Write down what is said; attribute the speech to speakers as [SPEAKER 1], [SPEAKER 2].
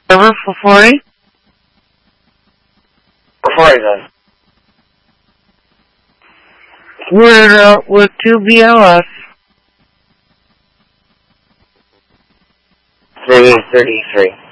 [SPEAKER 1] Server for 40?
[SPEAKER 2] For 40 then.
[SPEAKER 1] We're with 2 BLS.
[SPEAKER 2] 333.